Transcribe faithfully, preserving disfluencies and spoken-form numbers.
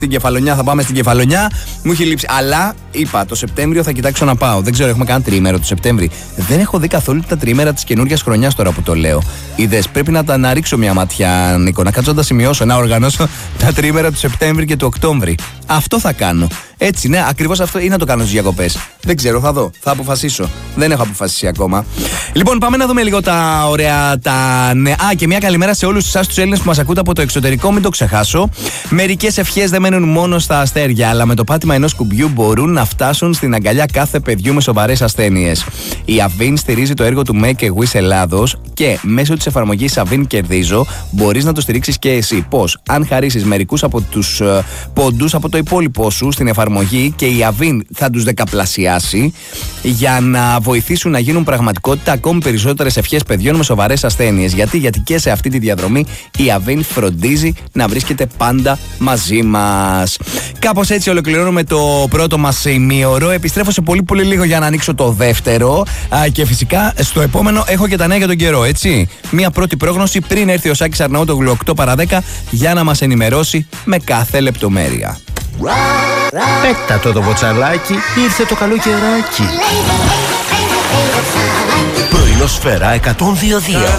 Στην Κεφαλονιά, θα πάμε στην Κεφαλονιά. Μου έχει λείψει. Αλλά είπα, το Σεπτέμβριο θα κοιτάξω να πάω. Δεν ξέρω, έχουμε κάνει τριήμερο το Σεπτέμβρη. Δεν έχω δει καθόλου τα τριήμερα τη καινούργια χρονιά τώρα που το λέω. Είδες, πρέπει να τα να ρίξω μια ματιά, Νίκο, να κάτσω να τα σημειώσω, να οργανώσω τα τριήμερα του Σεπτέμβρη και του Οκτώβρη. Αυτό θα κάνω. Έτσι, ναι, ακριβώς αυτό, ή να το κάνω στις διακοπές. Δεν ξέρω, θα δω, θα αποφασίσω. Δεν έχω αποφασίσει ακόμα. Λοιπόν, πάμε να δούμε λίγο τα ωραία τα νέα. Α, και μια καλημέρα σε όλους εσάς τους Έλληνες που μας ακούτε από το εξωτερικό, μην το ξεχάσω. Μερικές ευχές δεν μένουν μόνο στα αστέρια, αλλά με το πάτημα ενός κουμπιού μπορούν να φτάσουν στην αγκαλιά κάθε παιδιού με σοβαρές ασθένειες. Η Αβίν στηρίζει το έργο του Make a Wish Ελλάδος και μέσω της εφαρμογής Αβίν Κερδίζω μπορείς να το στηρίξεις και εσύ. Πώς? Αν χαρίσεις μερικούς από τους uh, πόντους από το υπόλοιπό σου στην εφαρμογή και η Αβίν θα τους δεκαπλασιάσει για να βοηθήσουν να γίνουν πραγματικότητα ακόμη περισσότερες ευχές παιδιών με σοβαρές ασθένειες. Γιατί? Γιατί και σε αυτή τη διαδρομή η Αβίν φροντίζει να βρίσκεται πάντα μαζί μας. Κάπως έτσι ολοκληρώνουμε το πρώτο μας ημίωρο. Επιστρέφω σε πολύ πολύ λίγο για να ανοίξω το δεύτερο. Α, και φυσικά στο επόμενο έχω και τα νέα για τον καιρό, έτσι. Μία πρώτη πρόγνωση πριν έρθει ο Σάκης Αρναούτογλου οκτώ παρά δέκα για να μας ενημερώσει με κάθε λεπτομέρεια. Πέτα το το βοτσαλάκι, ήρθε το καλό καιράκι. Πρωινό Σφαίρα εκατόν δύο δύο.